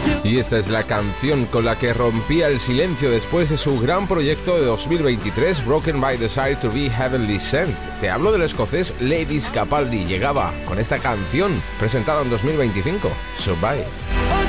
Y esta es la canción con la que rompía el silencio después de su gran proyecto de 2023, Broken by Desire to be Heavenly Sent. Te hablo del escocés Lewis Capaldi. Llegaba con esta canción presentada en 2025, Survive.